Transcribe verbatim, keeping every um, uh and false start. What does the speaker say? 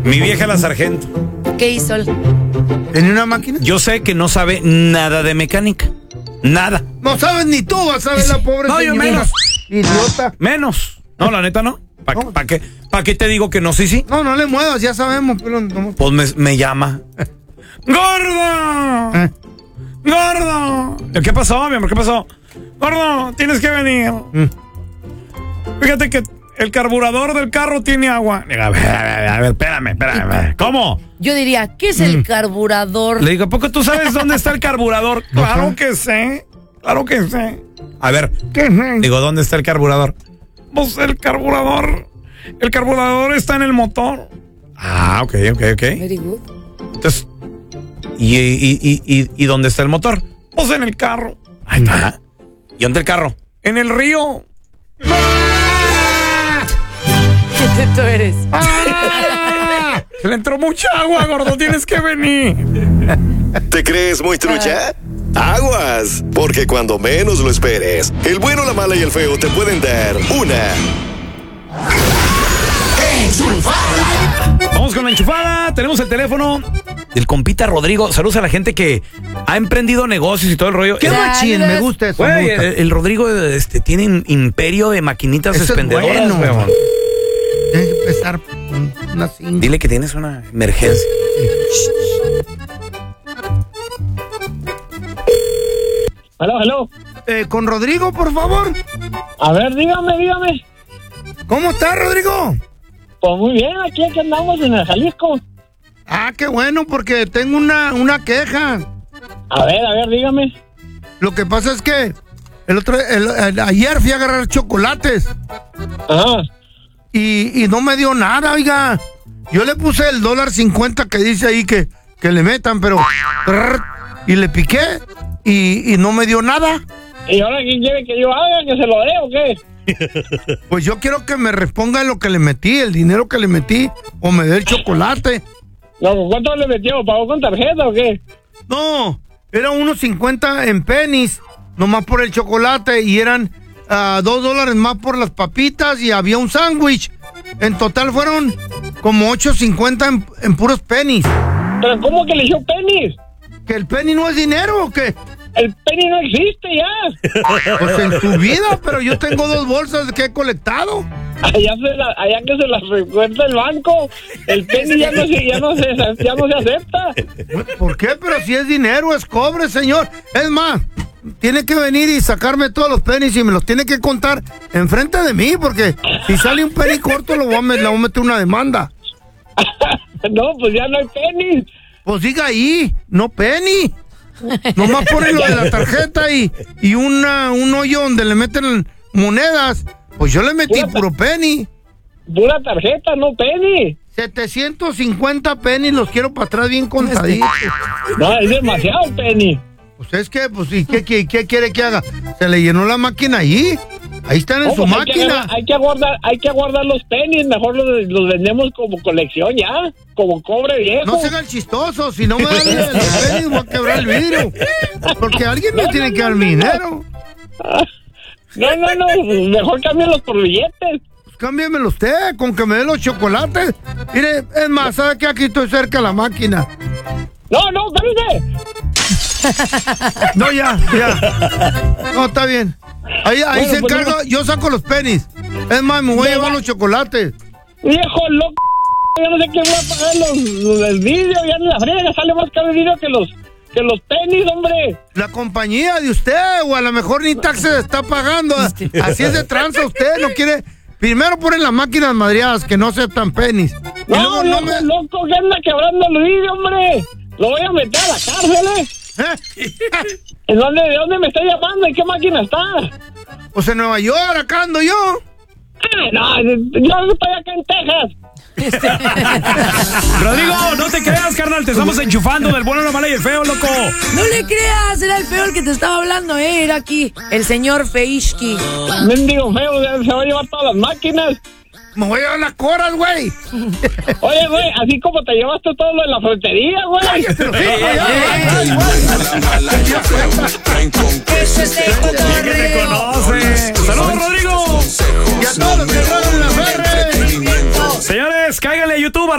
Mi vieja la sargento. ¿Qué hizo él? ¿Tenía una máquina? Yo sé que no sabe nada de mecánica. Nada. No sabes ni tú, vas a ver la pobre No, yo señora. menos. Idiota. Menos. No, la neta no. ¿Para No. pa qué, pa qué te digo que no? Sí, sí. No, no le muevas, ya sabemos. Pero no. Pues me, me llama. ¡Gordo! Eh. ¡Gordo! ¿Qué pasó, mi amor? ¿Qué pasó? ¡Gordo! Tienes que venir. Mm. Fíjate que el carburador del carro tiene agua. A ver, a ver, a ver, espérame, espérame. ¿Cómo? Yo diría, ¿qué es el carburador? Le digo, ¿a poco tú sabes dónde está el carburador? No Claro sé. que sé. Claro que sé. A ver, ¿Qué? digo, ¿dónde está el carburador? Pues el carburador. El carburador está en el motor. Ah, ok, ok, ok. Very good. Entonces, ¿y, y, y, y, y dónde está el motor? Pues en el carro. Ahí está. ¿Y dónde el carro? En el río. ¿Qué teto eres? ¡Ah! Se le entró mucha agua, gordo. Tienes que venir. ¿Te crees muy trucha? Aguas, porque cuando menos lo esperes, el bueno, la mala y el feo te pueden dar una Vamos con la enchufada. Tenemos el teléfono del compita Rodrigo. Saludos a la gente que ha emprendido negocios y todo el rollo. Qué Eh, machín, me gusta eso. Güey, me gusta. el, el Rodrigo este, tiene un imperio de maquinitas Eso es expendedoras. bueno. weón. Tienes que empezar con una cinta. Dile que tienes una emergencia. Aló, aló. Eh, con Rodrigo, por favor. A ver, dígame, dígame. ¿Cómo está, Rodrigo? Pues muy bien, aquí, aquí andamos en el Jalisco. Ah, qué bueno, porque tengo una, una queja. A ver, a ver, dígame. Lo que pasa es que el otro, el- el- ayer fui a agarrar chocolates Ajá. y, y no me dio nada, oiga. Yo le puse el dólar cincuenta que dice ahí que, que le metan, pero trrr, y le piqué y, y no me dio nada. ¿Y ahora qué quiere que yo haga? ¿Que se lo dé o qué? Pues yo quiero que me responda lo que le metí, el dinero que le metí, o me dé el chocolate. No, ¿cuánto le metió? ¿Pagó con tarjeta o qué? No, era unos cincuenta en pennies, nomás por el chocolate, y eran ah, dos dólares más por las papitas y había un sándwich. En total fueron como ocho cincuenta en, en puros pennies. ¿Pero cómo que le echó pennies? ¿Que el penny no es dinero o qué? El penny no existe ya. Pues en tu vida, pero yo tengo dos bolsas que he colectado. Allá, se la, allá que se las recuerda el banco. El penny ya no se, ya no se, ya no se acepta. ¿Por qué? Pero si es dinero, es cobre, señor. Es más, tiene que venir y sacarme todos los pennies y me los tiene que contar enfrente de mí, porque si sale un penny corto, lo voy a, me- le voy a meter una demanda. No, pues ya no hay pennies. Pues diga ahí, no penny. Nomás ponen lo de la tarjeta y, y una, un hoyo donde le meten monedas. Pues yo le metí Pura- puro penny. Pura tarjeta, no penny. setecientos cincuenta pennies los quiero para atrás bien contaditos. No, es demasiado penny. Pues es que, pues, ¿y qué, qué, qué quiere que haga? Se le llenó la máquina ahí. Ahí están en No, su pues hay que máquina. agarrar- hay que aguardar, hay que aguardar los pennies, mejor los, los vendemos como colección ya, como cobre viejo. No se hagan chistosos, si no me dan los pennies voy a quebrar el vidrio. Porque alguien me No, tiene no, que dar no, mi no. dinero. No, no, no, mejor cámbialos por billetes. Pues cámbiamelo usted, con que me dé los chocolates. Mire, es más, ¿sabe que aquí estoy cerca de la máquina? No, no, espérate. No, ya, ya. No, está bien. Ahí, ahí Bueno, se pues, encarga, yo saco los pennies. Es más, me voy a No, llevar va. los chocolates. Viejo loco, yo no sé qué voy a pagar los, los del vídeo, ya en la friega sale más caro el vídeo que los, que los pennies, hombre. La compañía de usted, o a lo mejor ni taxes está pagando. Así es de tranza usted, no quiere. Primero ponen las máquinas madreadas que no aceptan pennies. Y No, luego no loco, me. loco, que anda quebrando el vídeo, hombre. Lo voy a meter a la cárcel, ¿eh? ¿Eh? ¿En dónde, ¿De dónde me está llamando? ¿En qué máquina está? Pues en Nueva York, acá ando yo. Ah, no, yo estoy acá en Texas. Rodrigo, no te creas, carnal. Te estamos enchufando del bueno, la mala y el feo, loco. No le creas, era el feo el que te estaba hablando, eh. Era aquí, el señor Feishki. Mendigo feo, ya se va a llevar todas las máquinas. Me voy a llevar las coras, güey. Oye, güey, así como te llevaste todo lo de la frutería, güey. Eso es de ¿Quién te conoce? ¡Saludos, Rodrigo! Y a todos los que traen en la ferre. Señores, cáiganle a YouTube.